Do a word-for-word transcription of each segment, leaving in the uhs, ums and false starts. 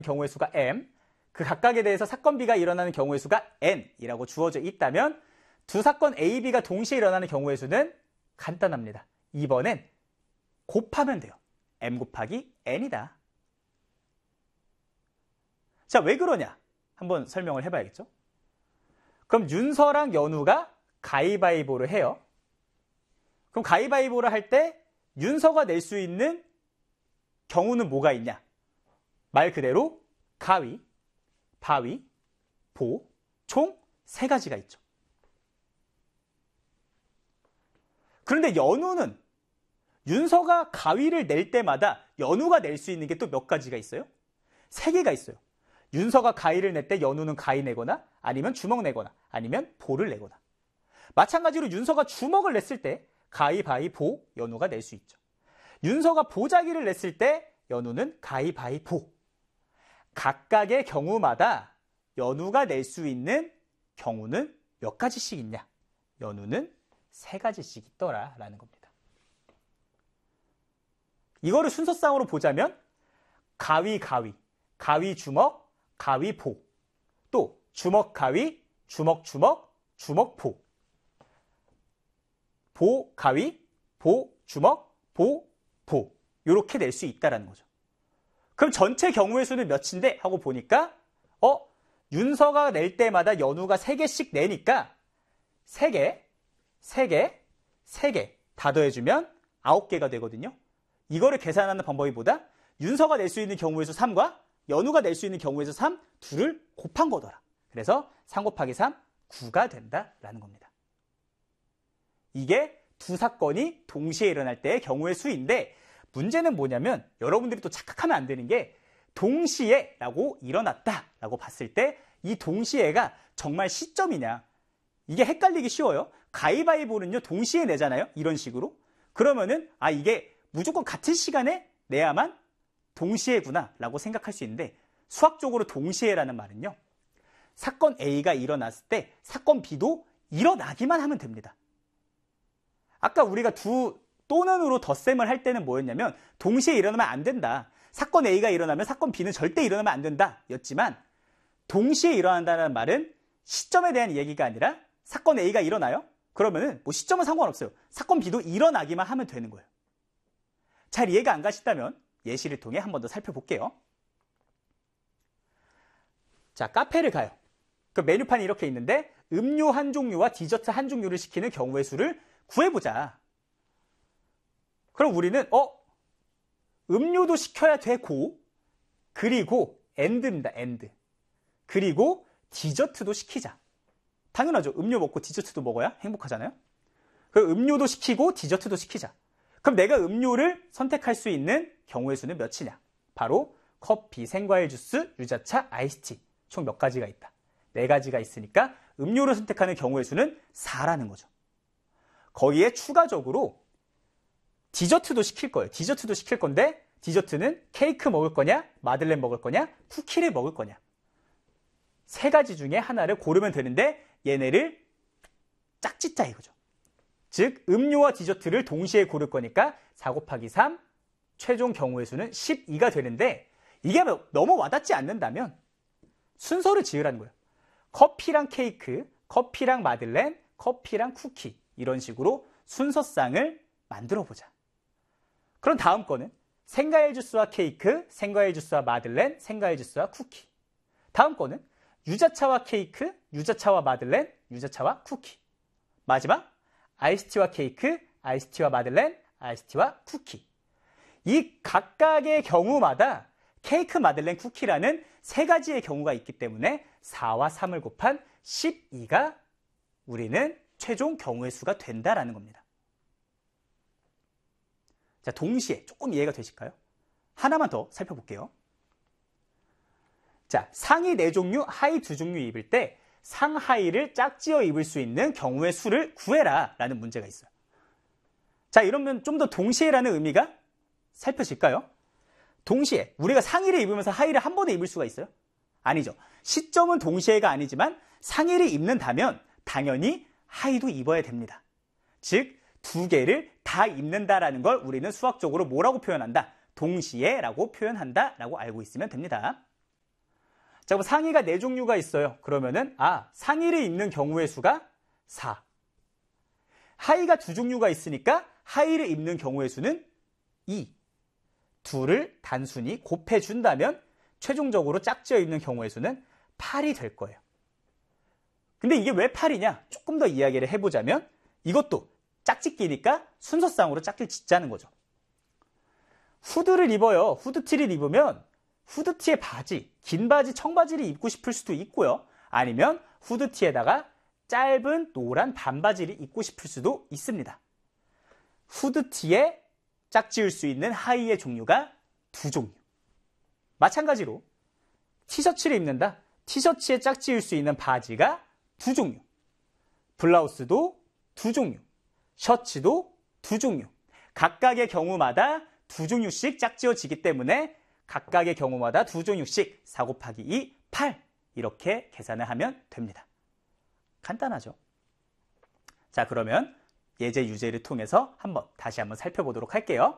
경우의 수가 m, 그 각각에 대해서 사건 B가 일어나는 경우의 수가 n이라고 주어져 있다면 두 사건 A, B가 동시에 일어나는 경우의 수는 간단합니다. 이번엔 곱하면 돼요. m 곱하기 n이다. 자, 왜 그러냐? 한번 설명을 해봐야겠죠? 그럼 윤서랑 연우가 가위바위보를 해요. 그럼 가위바위보를 할 때 윤서가 낼 수 있는 경우는 뭐가 있냐? 말 그대로 가위, 바위, 보, 총 세 가지가 있죠. 그런데 연우는 윤서가 가위를 낼 때마다 연우가 낼 수 있는 게 또 몇 가지가 있어요? 세 개가 있어요. 윤서가 가위를 낼 때 연우는 가위 내거나 아니면 주먹 내거나 아니면 보를 내거나. 마찬가지로 윤서가 주먹을 냈을 때 가위, 바위, 보, 연우가 낼 수 있죠. 윤서가 보자기를 냈을 때 연우는 가위, 바위, 보. 각각의 경우마다 연우가 낼 수 있는 경우는 몇 가지씩 있냐? 연우는 세 가지씩 있더라라는 겁니다. 이거를 순서상으로 보자면 가위, 가위, 가위, 주먹, 가위, 보. 또 주먹, 가위, 주먹, 주먹, 주먹, 보. 보, 가위, 보, 주먹, 보, 보. 이렇게 낼 수 있다는 거죠. 그럼 전체 경우의 수는 몇인데? 하고 보니까 어? 윤서가 낼 때마다 연우가 세 개씩 내니까 세 개, 세 개, 세 개 다 더해주면 아홉 개가 되거든요. 이거를 계산하는 방법이 뭐다? 윤서가 낼 수 있는 경우의 수 삼과 연우가 낼 수 있는 경우의 수 삼, 둘을 곱한 거더라. 그래서 삼 곱하기 삼, 구가 된다라는 겁니다. 이게 두 사건이 동시에 일어날 때의 경우의 수인데 문제는 뭐냐면 여러분들이 또 착각하면 안 되는 게 동시에 라고 일어났다라고 봤을 때 이 동시에가 정말 시점이냐. 이게 헷갈리기 쉬워요. 가위바위보는요 동시에 내잖아요. 이런 식으로. 그러면은 아 이게 무조건 같은 시간에 내야만 동시에구나 라고 생각할 수 있는데 수학적으로 동시에라는 말은요. 사건 A가 일어났을 때 사건 B도 일어나기만 하면 됩니다. 아까 우리가 두 또는으로 덧셈을 할 때는 뭐였냐면 동시에 일어나면 안 된다. 사건 A가 일어나면 사건 B는 절대 일어나면 안 된다 였지만 동시에 일어난다는 말은 시점에 대한 얘기가 아니라 사건 A가 일어나요? 그러면은 뭐 시점은 상관없어요. 사건 B도 일어나기만 하면 되는 거예요. 잘 이해가 안 가시다면 예시를 통해 한 번 더 살펴볼게요. 자, 카페를 가요. 그 메뉴판이 이렇게 있는데 음료 한 종류와 디저트 한 종류를 시키는 경우의 수를 구해보자. 그럼 우리는 어? 음료도 시켜야 되고 그리고 엔드입니다. 엔드. 그리고 디저트도 시키자. 당연하죠. 음료 먹고 디저트도 먹어야 행복하잖아요. 그 음료도 시키고 디저트도 시키자. 그럼 내가 음료를 선택할 수 있는 경우의 수는 몇이냐? 바로 커피, 생과일 주스, 유자차, 아이스티. 총 몇 가지가 있다. 네 가지가 있으니까 음료를 선택하는 경우의 수는 사라는 거죠. 거기에 추가적으로 디저트도 시킬 거예요. 디저트도 시킬 건데 디저트는 케이크 먹을 거냐, 마들렌 먹을 거냐, 쿠키를 먹을 거냐. 세 가지 중에 하나를 고르면 되는데 얘네를 짝짓자 이거죠. 즉 음료와 디저트를 동시에 고를 거니까 사 곱하기 삼, 최종 경우의 수는 십이가 되는데 이게 너무 와닿지 않는다면 순서를 지으라는 거예요. 커피랑 케이크, 커피랑 마들렌, 커피랑 쿠키 이런 식으로 순서상을 만들어 보자. 그럼 다음 거는 생과일 주스와 케이크, 생과일 주스와 마들렌, 생과일 주스와 쿠키. 다음 거는 유자차와 케이크, 유자차와 마들렌, 유자차와 쿠키. 마지막 아이스티와 케이크, 아이스티와 마들렌, 아이스티와 쿠키. 이 각각의 경우마다 케이크, 마들렌, 쿠키라는 세 가지의 경우가 있기 때문에 사와 삼을 곱한 십이가 우리는 최종 경우의 수가 된다라는 겁니다. 자, 동시에 조금 이해가 되실까요? 하나만 더 살펴볼게요. 자, 상의 네 종류, 하의 두 종류 입을 때 상하의를 짝지어 입을 수 있는 경우의 수를 구해라 라는 문제가 있어요. 자, 이러면 좀 더 동시에라는 의미가 살펴질까요? 동시에 우리가 상의를 입으면서 하의를 한 번에 입을 수가 있어요? 아니죠. 시점은 동시에가 아니지만 상의를 입는다면 당연히 하의도 입어야 됩니다. 즉, 두 개를 다 입는다라는 걸 우리는 수학적으로 뭐라고 표현한다? 동시에라고 표현한다라고 알고 있으면 됩니다. 자, 그럼 상위가 네 종류가 있어요. 그러면은 아, 상위를 잇는 경우의 수가 사. 하위가 두 종류가 있으니까 하위를 잇는 경우의 수는 이. 둘을 단순히 곱해준다면 최종적으로 짝지어 잇는 경우의 수는 팔이 될 거예요. 근데 이게 왜 팔이냐? 조금 더 이야기를 해보자면 이것도 짝짓기니까 순서상으로 짝을 짓자는 거죠. 후드를 입어요. 후드티를 입으면 후드티에 바지, 긴 바지, 청바지를 입고 싶을 수도 있고요. 아니면 후드티에다가 짧은 노란 반바지를 입고 싶을 수도 있습니다. 후드티에 짝지을 수 있는 하의의 종류가 두 종류. 마찬가지로 티셔츠를 입는다. 티셔츠에 짝지을 수 있는 바지가 두 종류. 블라우스도 두 종류. 셔츠도 두 종류. 각각의 경우마다 두 종류씩 짝지어지기 때문에 각각의 경우마다 두 종류씩 사 곱하기 이, 팔 이렇게 계산을 하면 됩니다. 간단하죠? 자, 그러면 예제, 유제를 통해서 한번 다시 한번 살펴보도록 할게요.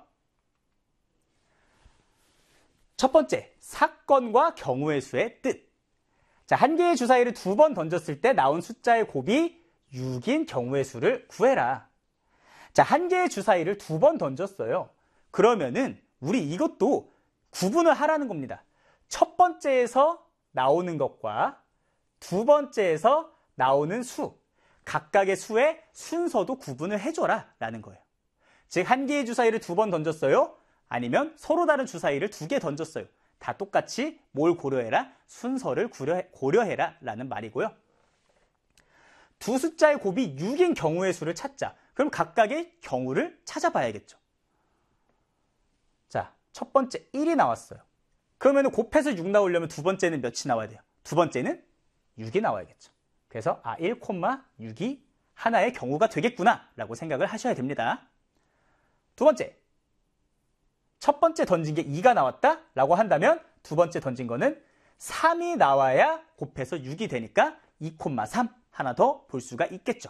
첫 번째, 사건과 경우의 수의 뜻. 자, 한 개의 주사위를 두 번 던졌을 때 나온 숫자의 곱이 육인 경우의 수를 구해라. 자, 한 개의 주사위를 두 번 던졌어요. 그러면은 우리 이것도 구분을 하라는 겁니다. 첫 번째에서 나오는 것과 두 번째에서 나오는 수, 각각의 수의 순서도 구분을 해줘라 라는 거예요. 즉, 한 개의 주사위를 두 번 던졌어요. 아니면 서로 다른 주사위를 두 개 던졌어요. 다 똑같이 뭘 고려해라? 순서를 고려해, 고려해라 라는 말이고요. 두 숫자의 곱이 육인 경우의 수를 찾자. 그럼 각각의 경우를 찾아봐야겠죠. 자, 첫 번째 일이 나왔어요. 그러면 곱해서 육 나오려면 두 번째는 몇이 나와야 돼요? 두 번째는 육이 나와야겠죠. 그래서 아, 일, 육이 하나의 경우가 되겠구나 라고 생각을 하셔야 됩니다. 두 번째, 첫 번째 던진 게 이가 나왔다 라고 한다면 두 번째 던진 거는 삼이 나와야 곱해서 육이 되니까 이, 삼 하나 더 볼 수가 있겠죠.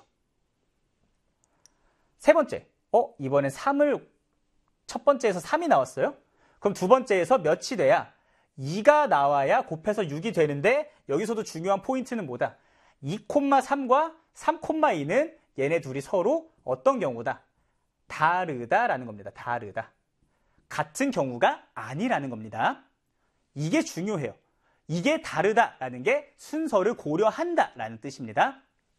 세 번째, 어 이번에 삼을 첫 번째에서 삼이 나왔어요. 그럼 두 번째에서 몇이 돼야 이가 나와야 곱해서 육이 되는데 여기서도 중요한 포인트는 뭐다? 이, 삼과 삼, 이는 얘네 둘이 서로 어떤 경우다? 다르다라는 겁니다. 다르다. 같은 경우가 아니라는 겁니다. 이게 중요해요. 이게 다르다라는 게 순서를 고려한다라는 뜻입니다.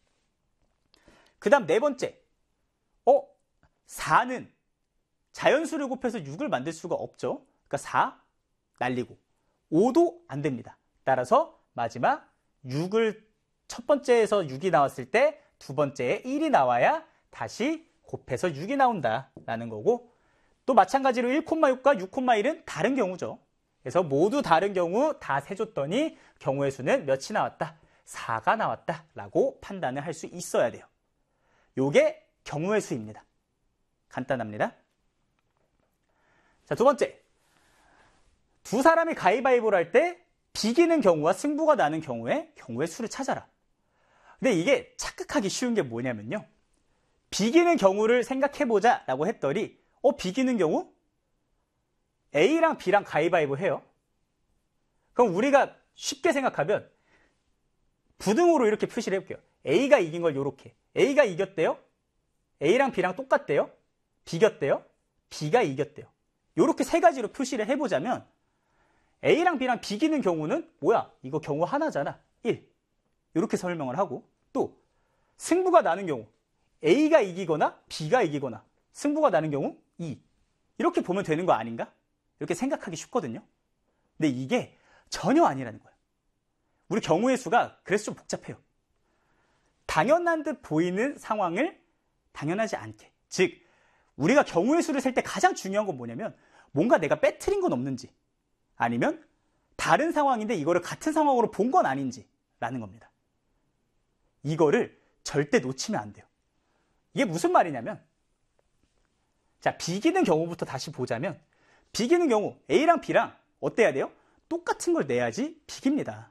그 다음 네 번째. 어? 사는 자연수를 곱해서 육을 만들 수가 없죠. 그러니까 사 날리고 오도 안 됩니다. 따라서 마지막 육을 첫 번째에서 육이 나왔을 때 두 번째에 일이 나와야 다시 곱해서 육이 나온다라는 거고, 또 마찬가지로 일, 육과 육, 일은 다른 경우죠. 그래서 모두 다른 경우 다 세줬더니 경우의 수는 몇이 나왔다? 사가 나왔다라고 판단을 할 수 있어야 돼요. 요게 경우의 수입니다. 간단합니다. 자, 두 번째. 두 사람이 가위바위보를 할 때 비기는 경우와 승부가 나는 경우에 경우의 수를 찾아라. 근데 이게 착각하기 쉬운 게 뭐냐면요. 비기는 경우를 생각해보자 라고 했더니 어 비기는 경우? A랑 B랑 가위바위보 해요. 그럼 우리가 쉽게 생각하면 부등호로 이렇게 표시를 해볼게요. A가 이긴 걸 이렇게. A가 이겼대요. A랑 B랑 똑같대요. 비겼대요. B가 이겼대요. 이렇게 세 가지로 표시를 해보자면 A랑 B랑 비기는 경우는 뭐야? 이거 경우 하나잖아. 일. 이렇게 설명을 하고, 또 승부가 나는 경우 A가 이기거나 B가 이기거나 승부가 나는 경우 이. 이렇게 보면 되는 거 아닌가? 이렇게 생각하기 쉽거든요. 근데 이게 전혀 아니라는 거예요. 우리 경우의 수가 그래서 좀 복잡해요. 당연한 듯 보이는 상황을 당연하지 않게. 즉, 우리가 경우의 수를 셀 때 가장 중요한 건 뭐냐면 뭔가 내가 빼트린 건 없는지, 아니면 다른 상황인데 이거를 같은 상황으로 본 건 아닌지 라는 겁니다. 이거를 절대 놓치면 안 돼요. 이게 무슨 말이냐면, 자, 비기는 경우부터 다시 보자면, 비기는 경우 A랑 B랑 어때야 돼요? 똑같은 걸 내야지 비깁니다.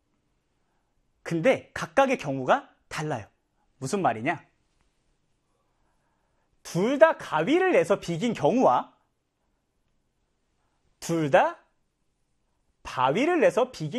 근데 각각의 경우가 달라요. 무슨 말이냐? 둘 다 가위를 내서 비긴 경우와 둘 다 바위를 내서 비긴